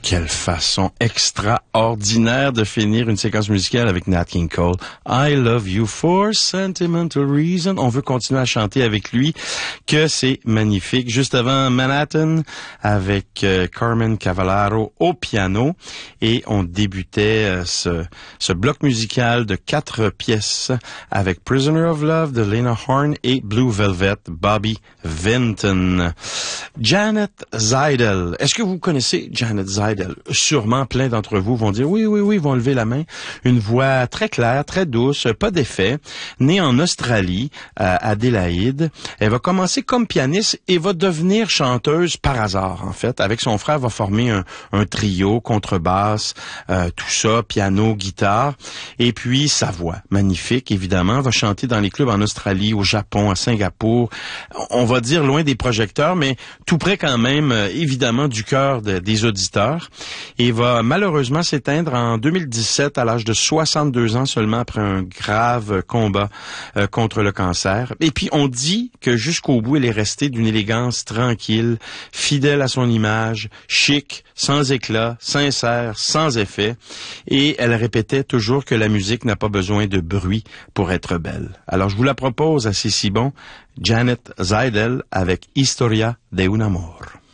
Quelle façon extraordinaire de finir une séquence musicale avec Nat King Cole. I love you for sentimental reason. On veut continuer à chanter avec lui, que c'est magnifique. Juste avant Manhattan, avec Carmen Cavallaro au piano. Et on débutait ce bloc musical de 4 pièces avec Prisoner of Love de Lena Horne et Blue Velvet, Bobby Vinton. Janet Zaidel. Est-ce que vous connaissez Janet Zaidel? Sûrement plein d'entre vous vont dire oui, ils vont lever la main. Une voix très claire, très douce, pas d'effet. Née en Australie, à Adélaïde. Elle va commencer comme pianiste et va devenir chanteuse par hasard, en fait. Avec son frère, va former un trio, contrebasse, tout ça, piano, guitare. Et puis, sa voix, magnifique, évidemment, va chanter dans les clubs en Australie, au Japon, à Singapour. On va dire loin des projecteurs, mais tout près quand même, évidemment, du cœur des auditeurs. Et va malheureusement s'éteindre en 2017 à l'âge de 62 ans seulement après un grave combat contre le cancer. Et puis on dit que jusqu'au bout elle est restée d'une élégance tranquille, fidèle à son image, chic, sans éclat, sincère, sans effet. Et elle répétait toujours que la musique n'a pas besoin de bruit pour être belle. Alors je vous la propose à C'est si bon, Janet Zaidel avec Historia de un amor.